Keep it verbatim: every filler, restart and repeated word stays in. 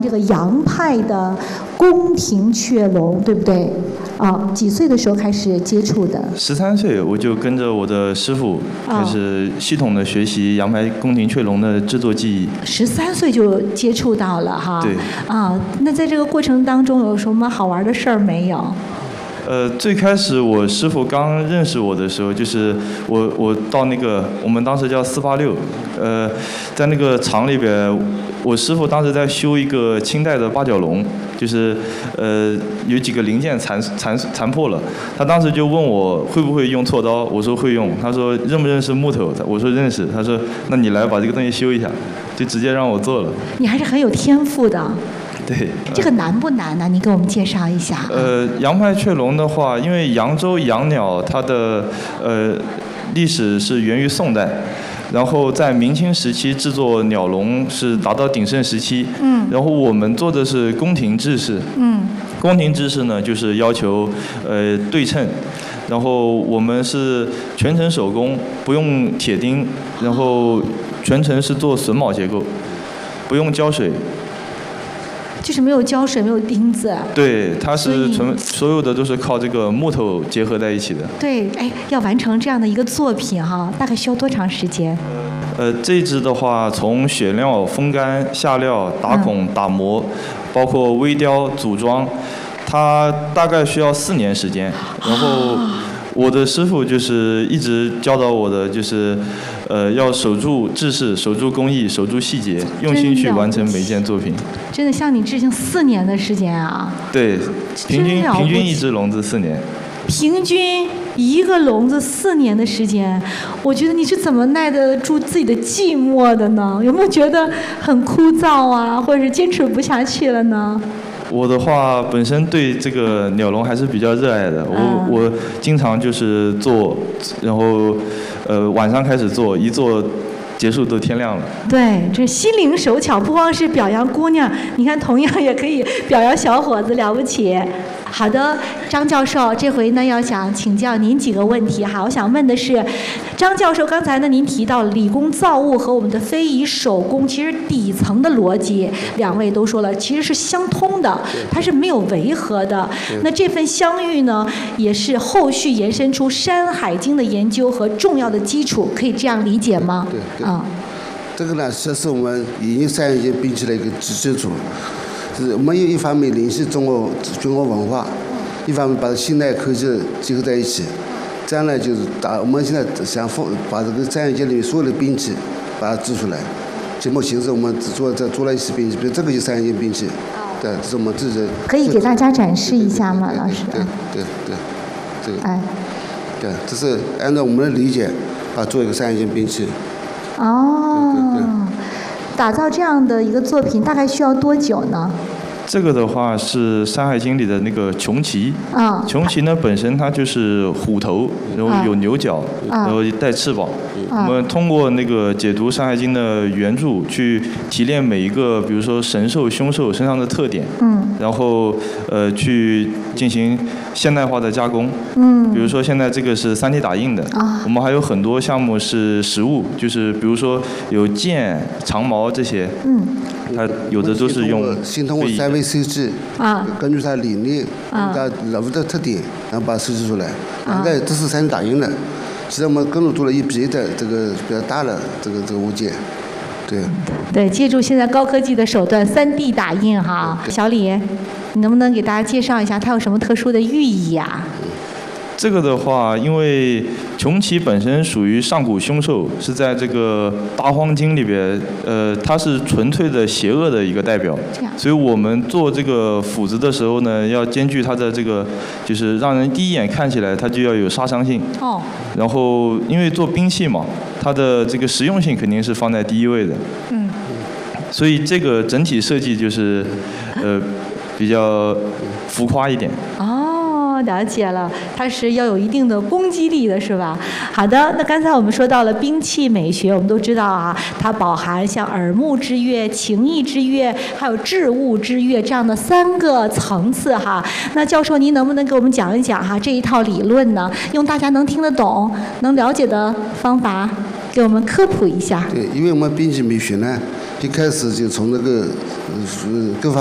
这个杨派的宫廷雀笼，对不对？啊，几岁的时候开始接触的？ 十三岁我就跟着我的师傅开始系统的学习杨派宫廷雀笼的制作技艺。 十三岁就接触到了哈。 对。 啊，那在这个过程当中有什么好玩的事儿没有？ 呃，最开始我师傅刚认识我的时候，就是我我到那个我们当时叫四八六，呃，在那个厂里边，我师傅当时在修一个清代的八角笼，就是呃有几个零件残残残破了，他当时就问我会不会用锉刀，我说会用，他说认不认识木头，我说认识，他说那你来把这个东西修一下，就直接让我做了。 你还是很有天赋的。 对， 这个难不难呢？你给我们介绍一下。 呃，杨派雀笼的话，因为扬州养鸟它的呃历史是源于宋代，然后在明清时期制作鸟笼是达到鼎盛时期。嗯。然后我们做的是宫廷制式。嗯。宫廷制式呢，就是要求呃对称，然后我们是全程手工，不用铁钉，然后全程是做榫卯结构，不用胶水。 就是没有胶水，没有钉子。 对，它是纯所有的都是靠这个木头结合在一起的。 对，哎，要完成这样的一个作品哈，大概需要多长时间？ 呃，这一支的话，从选料、风干、下料、打孔、打磨，包括微雕、组装，它大概需要四年时间。然后我的师傅就是一直教导我的，就是呃要守住制式，守住工艺，守住细节，用心去完成每件作品。 真的向你致敬，四年的时间啊！ 对，平均平均一只笼子四年。 平均一个笼子四年的时间，我觉得你是怎么耐得住自己的寂寞的呢？有没有觉得很枯燥啊，或者是坚持不下去了呢？ 我的话，本身对这个鸟笼还是比较热爱的。我、嗯、我经常就是做，然后呃晚上开始做，一做结束都天亮了。 对，这心灵手巧，不光是表扬姑娘，你看同样也可以表扬小伙子，了不起。好的，张教授，这回呢要想请教您几个问题哈。我想问的是，张教授，刚才呢您提到理工造物和我们的非遗手工，其实底层的逻辑，两位都说了，其实是相通的，它是没有违和的。那这份相遇呢，也是后续延伸出《山海经》的研究和重要的基础，可以这样理解吗？ 对对。 啊、嗯， 这个呢，是是我们引进山海经并起的一个基础。是我们一方面联系中国中国文化，一方面把现代科技结合在一起，这样呢就是打我们现在想把这个山海经里面所有的兵器把它制出来。节目形式我们做在做了一些兵器，比如这个就是山海经兵器，对，这是我们自己。 可以给大家展示一下吗，老师？ 对对对，这个。 哎。 对，这是按照我们的理解啊，做一个山海经兵器。 哦。 对对对。 打造这样的一个作品大概需要多久呢？ 这个的话是《山海经》里的那个穷奇。啊。穷奇呢本身它就是虎头，然后有牛角，啊、然后带翅膀。啊、我们通过那个解读《山海经》的原著，去提炼每一个，比如说神兽、凶兽身上的特点。嗯。然后呃去进行现代化的加工。嗯。比如说现在这个是三 D 打印的。啊。我们还有很多项目是实物，就是比如说有剑、长矛这些。嗯。它有的都是用。 先通过三维设计。啊。根据它理念，啊。它人物的特点，然后把它设计出来。啊。那这是三 D 打印的。其实我们更多做了一别的这个比较大的这个这个物件，对。 对，借助现在高科技的手段，三 D 打印哈。小李，你能不能给大家介绍一下它有什么特殊的寓意啊？ 这个的话，因为穷奇本身属于上古凶兽，是在这个《大荒经》里边，呃，它是纯粹的邪恶的一个代表。所以我们做这个斧子的时候呢，要兼具它的这个，就是让人第一眼看起来它就要有杀伤性。哦。然后，因为做兵器嘛，它的这个实用性肯定是放在第一位的。嗯。所以这个整体设计就是，呃，比较浮夸一点。 哦。了解了，它是要有一定的攻击力的，是吧？好的，那刚才我们说到了兵器美学，我们都知道啊，它饱含像耳目之悦、情意之悦，还有治物之悦这样的三个层次哈。那教授，您能不能给我们讲一讲哈这一套理论呢？用大家能听得懂、能了解的方法。 给我们科普一下。 对，因为我们兵器美学呢，一开始就从那个呃各方。